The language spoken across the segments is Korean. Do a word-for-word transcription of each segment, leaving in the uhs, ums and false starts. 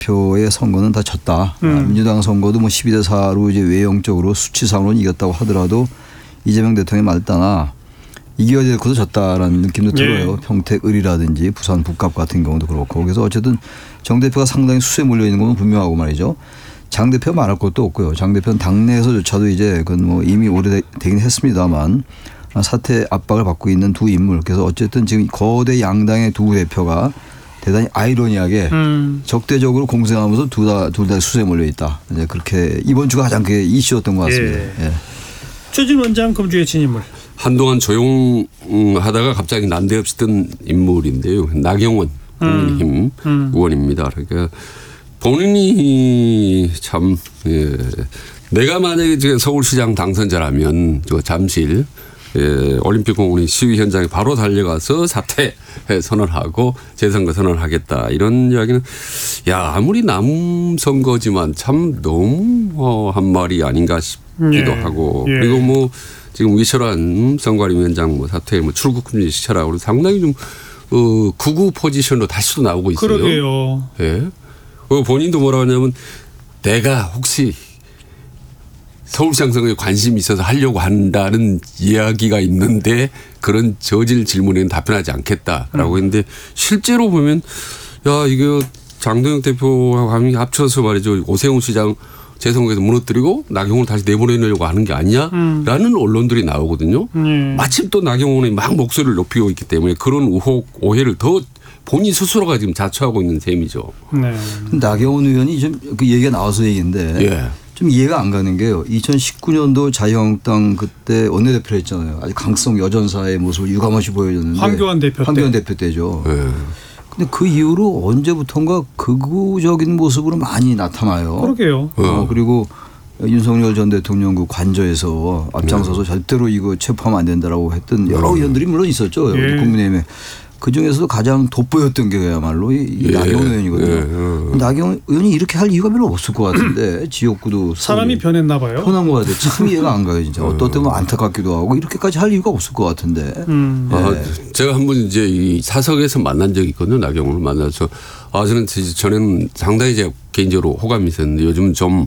대표의 선거는 다 졌다. 음. 민주당 선거도 뭐 십이 대 사로 이제 외형적으로 수치상으로는 이겼다고 하더라도 이재명 대통령이 말따나 이겨야 될 것도 졌다라는 느낌도 들어요. 예. 평택을이라든지 부산 북갑 같은 경우도 그렇고. 그래서 어쨌든 정 대표가 상당히 수세에 몰려 있는 건 분명하고 말이죠. 장 대표 말할 것도 없고요. 장 대표는 당내에서조차도 이제 그건 뭐 이미 오래되긴 했습니다만 사퇴 압박을 받고 있는 두 인물. 그래서 어쨌든 지금 거대 양당의 두 대표가 대단히 아이러니하게 음. 적대적으로 공생하면서 둘 다 둘 다 수세에 몰려 있다. 이제 그렇게 이번 주가 가장 그게 이슈였던 것 같습니다. 예. 예. 최진 원장 금주의 진인물. 한동안 조용하다가 갑자기 난데없이 뜬 인물인데요. 나경원 국민의힘 음. 음. 의원입니다. 그러니까 본인이 참 예. 내가 만약에 서울시장 당선자라면 저 잠실 예, 올림픽공원의 시위 현장에 바로 달려가서 사퇴 선언하고 재선거 선언하겠다 이런 이야기는 야 아무리 남 선거지만 참 너무 한 말이 아닌가 싶기도 예. 하고 예. 그리고 뭐 지금 위철한 선관위원장 뭐 사퇴 뭐 출국 금지 시켜라고 상당히 좀 어, 극우 포지션으로 다시 또 나오고 있어요. 그러게요. 예. 그리고 본인도 뭐라고 하냐면 내가 혹시 서울시장 선거에 관심이 있어서 하려고 한다는 이야기가 있는데 그런 저질 질문에는 답변하지 않겠다라고 했는데 실제로 보면 야 이거 장동혁 대표와 함께 합쳐서 말이죠. 오세훈 시장 재선거에서 무너뜨리고 나경원을 다시 내보내려고 하는 게 아니냐라는 음. 언론들이 나오거든요. 음. 마침 또 나경원이 막 목소리를 높이고 있기 때문에 그런 의혹 오해를 더 본인 스스로가 지금 자초하고 있는 셈이죠. 네. 나경원 의원이 좀 그 얘기가 나와서 얘기인데 예. 좀 이해가 안 가는 게요. 이천십구 년도 자유한국당 그때 원내대표를 했잖아요. 아주 강성 여전사의 모습을 유감없이 보여줬는데. 황교안 대표 황교안 때. 대표 때죠. 네. 근데 그 이후로 언제부턴가 극우적인 모습으로 많이 나타나요. 그러게요. 어, 그리고 윤석열 전 대통령 그 관저에서 앞장서서 네. 절대로 이거 체포하면 안 된다라고 했던 여러 의원들이 물론 있었죠. 예. 국민의힘에. 그중에서도 가장 돋보였던 게 그야말로 이 예. 나경원 의원이거든요. 예. 나경원 의원이 이렇게 할 이유가 별로 없을 것 같은데 지역구도 사람이 변했나 봐요. 편한 것 같아요. 참 이해가 안 가요. 진짜. 어떤 때는 안타깝기도 하고 이렇게까지 할 이유가 없을 것 같은데. 음. 네. 아, 제가 한 번 이제 이 사석에서 만난 적이 있거든요. 나경원을 만나서 아 저는 전에는 상당히 제가 개인적으로 호감이 있었는데 요즘은 좀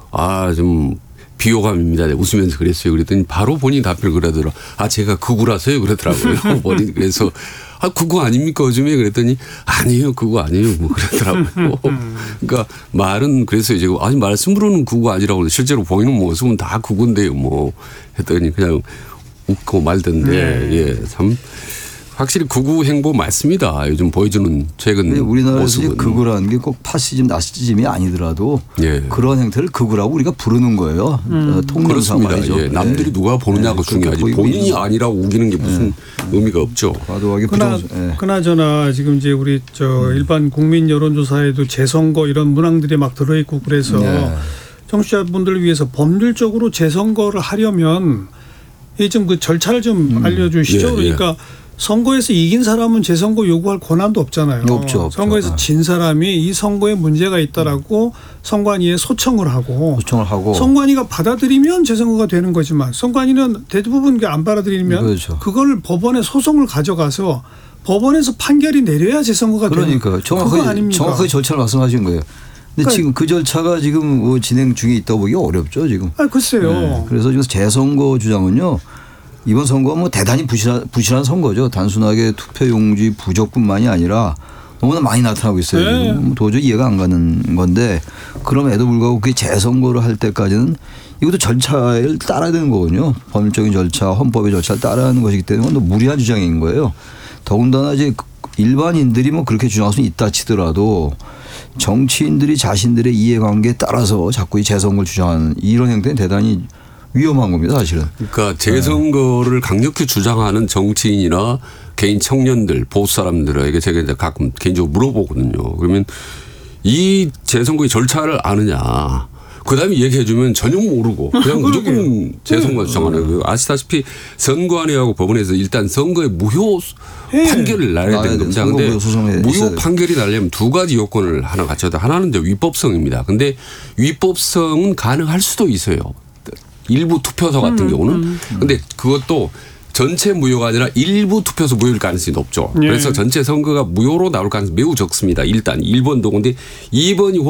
아 좀 비호감입니다. 웃으면서 그랬어요. 그랬더니 바로 본인 답변을 그러더라고요. 아 제가 극우라서요 그러더라고요. 본인 그래서 아 극우 아닙니까 요즘에 그랬더니 아니에요 극우 아니에요 뭐 그러더라고요. 그러니까 말은 그래서 이제 아니 말씀으로는 극우 아니라고 실제로 보이는 모습은 다 극우인데요 뭐 했더니 그냥 웃고 말던데 네. 예 참. 확실히 극우 행보 맞습니다. 요즘 보여주는 최근 우리나라에서 극우라는 게 꼭 파시즘, 나시즘이 아니더라도 예. 그런 행태를 극우라고 우리가 부르는 거예요. 음. 통념상 말이죠. 예. 남들이 네. 누가 보느냐가 네. 중요하지 본인이 아니라고 우기는 게 무슨 네. 의미가 없죠. 과도하게 그나, 네. 그나저나 지금 이제 우리 저 음. 일반 국민 여론조사에도 재선거 이런 문항들이 막 들어있고 그래서 네. 청취자분들을 위해서 법률적으로 재선거를 하려면 이 좀 그 절차를 좀 음. 알려주시죠. 예. 예. 그러니까. 선거에서 이긴 사람은 재선거 요구할 권한도 없잖아요. 없죠, 없죠. 선거에서 진 사람이 이 선거에 문제가 있다라고 선관위에 소청을 하고, 소청을 하고 선관위가 받아들이면 재선거가 되는 거지만 선관위는 대부분 안 받아들이면 그렇죠. 그걸 법원에 소송을 가져가서 법원에서 판결이 내려야 재선거가 되는 거예요. 그러니까 정확하게, 정확하게 절차를 말씀하신 거예요. 근데 그러니까 지금 그 절차가 지금 뭐 진행 중에 있다고 보기 어렵죠 지금. 아 글쎄요. 네. 그래서 지금 재선거 주장은요. 이번 선거가 뭐 대단히 부실한, 부실한 선거죠. 단순하게 투표용지 부족뿐만이 아니라 너무나 많이 나타나고 있어요. 네. 지금 도저히 이해가 안 가는 건데 그럼에도 불구하고 그게 재선거를 할 때까지는 이것도 절차를 따라야 되는 거거든요. 법률적인 절차, 헌법의 절차를 따라야 하는 것이기 때문에 너무 무리한 주장인 거예요. 더군다나 이제 일반인들이 뭐 그렇게 주장할 수는 있다 치더라도 정치인들이 자신들의 이해관계에 따라서 자꾸 이 재선거를 주장하는 이런 행태는 대단히 위험한 겁니다, 사실은. 그러니까 재선거를 강력히 주장하는 정치인이나 개인 청년들, 보수 사람들에게 제가 이제 가끔 개인적으로 물어보거든요. 그러면 이 재선거의 절차를 아느냐. 그 다음에 얘기해 주면 전혀 모르고 그냥 무조건 재선거 주장하는. 아시다시피 선관위하고 법원에서 일단 선거의 무효 판결을 날려야 되는 겁니다. 그런데 무효 판결이 나려면 두 가지 요건을 하나 갖춰야 돼. 하나는 이제 위법성입니다. 그런데 위법성은 가능할 수도 있어요. 일부 투표소 같은 음, 경우는. 음. 근데 그것도 전체 무효가 아니라 일부 투표소 무효일 가능성이 높죠. 예. 그래서 전체 선거가 무효로 나올 가능성이 매우 적습니다. 일단 일 번 도구인데 이 번이